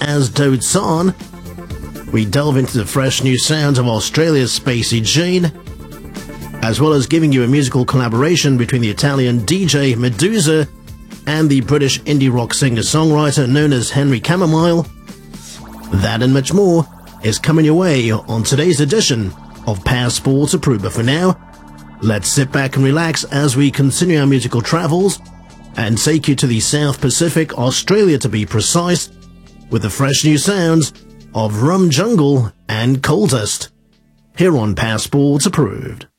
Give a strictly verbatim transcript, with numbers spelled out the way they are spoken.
as Dodsan. We delve into the fresh new sounds of Australia's Spacey Jane, as well as giving you a musical collaboration between the Italian D J Medusa and the British indie rock singer-songwriter known as Henry Chamomile. That and much more is coming your way on today's edition of Passport to Prove. But for now, let's sit back and relax as we continue our musical travels and take you to the South Pacific, Australia to be precise, with the fresh new sounds of Rum Jungle and Coal Dust, here on Passport Approved.